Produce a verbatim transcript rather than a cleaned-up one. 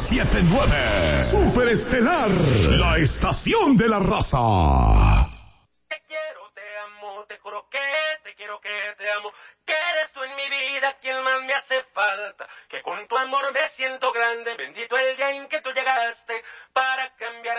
setenta y nueve. Super Estelar, la estación de la raza. Te quiero, te amo, te juro que te quiero, que te amo. Que eres tú en mi vida quien más me hace falta. Que con tu amor me siento grande. Bendito el día en que tú llegaste.